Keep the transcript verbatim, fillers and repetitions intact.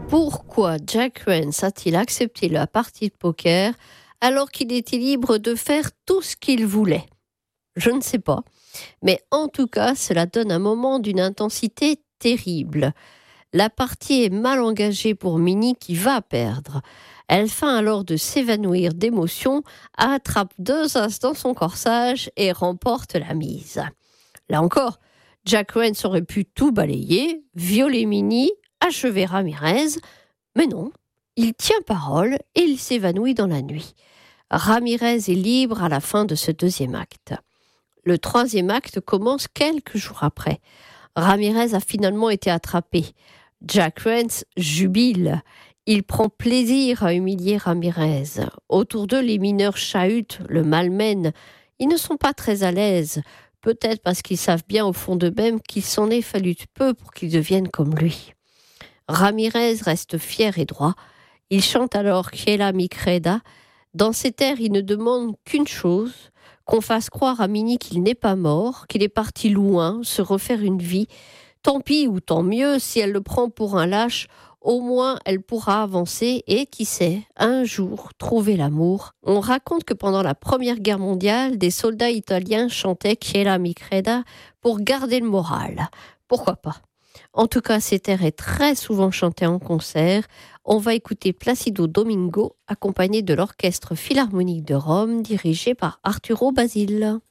Pourquoi Jack Rance a-t-il accepté la partie de poker alors qu'il était libre de faire tout ce qu'il voulait ? Je ne sais pas, mais en tout cas, cela donne un moment d'une intensité terrible. La partie est mal engagée pour Minnie qui va perdre. Elle feint alors de s'évanouir d'émotion, attrape deux as dans son corsage et remporte la mise. Là encore, Jack Rance aurait pu tout balayer, violer Minnie, achever Ramirez, mais non, il tient parole et il s'évanouit dans la nuit. Ramirez est libre à la fin de ce deuxième acte. Le troisième acte commence quelques jours après. Ramirez a finalement été attrapé. Jack Rance jubile. Il prend plaisir à humilier Ramirez. Autour d'eux, les mineurs chahutent, le malmènent. Ils ne sont pas très à l'aise. Peut-être parce qu'ils savent bien au fond d'eux-mêmes qu'il s'en est fallu peu pour qu'ils deviennent comme lui. Ramirez reste fier et droit. Il chante alors Quiela mi creda. Dans ces airs, il ne demande qu'une chose, qu'on fasse croire à Minnie qu'il n'est pas mort, qu'il est parti loin, se refaire une vie. Tant pis ou tant mieux, si elle le prend pour un lâche, au moins elle pourra avancer et, qui sait, un jour trouver l'amour. On raconte que pendant la Première Guerre mondiale, des soldats italiens chantaient Quiela mi creda pour garder le moral. Pourquoi pas ? En tout cas, cet air est très souvent chanté en concert. On va écouter Placido Domingo, accompagné de l'Orchestre Philharmonique de Rome, dirigé par Arturo Basile.